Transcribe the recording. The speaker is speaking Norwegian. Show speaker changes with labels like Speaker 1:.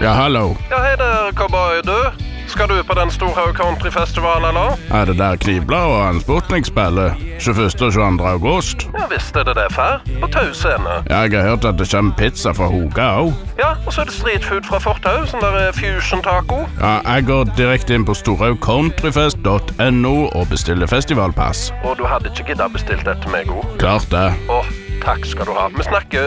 Speaker 1: Ja, hallo.
Speaker 2: Ja, hei der, cowboy, du. Skal du på den store countryfestivalen, eller?
Speaker 1: Er det der Knivblad og han Sputnik spiller? 21. og 22. august?
Speaker 2: Ja, visst er det fær. På Tau scene.
Speaker 1: Ja, jeg har hørt at det kommer pizza fra Hoga også.
Speaker 2: Ja, og så er det streetfood fra Fortau, sånn der fusion taco.
Speaker 1: Ja, jeg går direkte inn på storhaugcountryfest.no og bestiller festivalpass.
Speaker 2: Og du hadde ikke giddet bestilt dette med god?
Speaker 1: Klart det.
Speaker 2: Åh, takk skal du ha. Vi snakker.